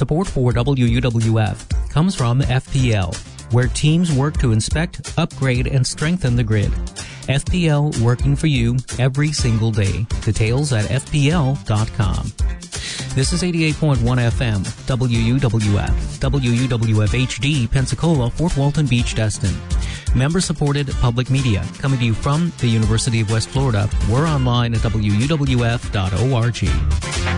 Support for WUWF comes from FPL, where teams work to inspect, upgrade, and strengthen the grid. FPL working for you every single day. Details at FPL.com. This is 88.1 FM, WUWF, WUWF HD, Pensacola, Fort Walton Beach, Destin. Member-supported public media coming to you from the University of West Florida. We're online at WUWF.org.